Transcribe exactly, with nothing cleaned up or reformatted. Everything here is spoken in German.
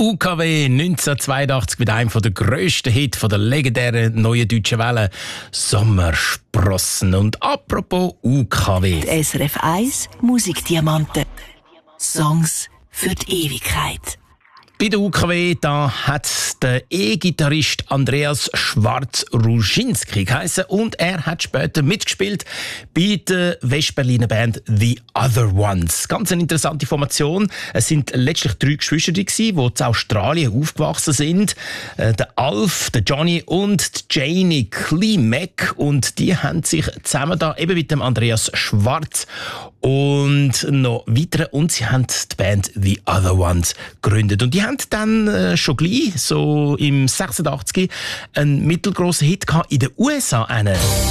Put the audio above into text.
U K W neunzehnhundertzweiundachtzig mit einem der grössten Hits der legendären neuen deutschen Welle, Sommersprossen. Und apropos U K W. Die S R F eins Musikdiamanten. Songs für die Ewigkeit. Bei der U K W da hat der E-Gitarrist Andreas Schwarz-Ruschinski geheissen und er hat später mitgespielt bei der Westberliner Band The Other Ones. Ganz eine interessante Formation. Es sind letztlich drei Geschwister, die in Australien aufgewachsen sind. Der Alf, der Johnny und die Janie Klimek. Und die haben sich zusammen da eben mit dem Andreas Schwarz und noch weitere, und sie haben die Band The Other Ones gegründet. Und die haben dann äh, schon gleich, so im sechsundachtzig, einen mittelgroßen Hit gehabt in den U S A. Eine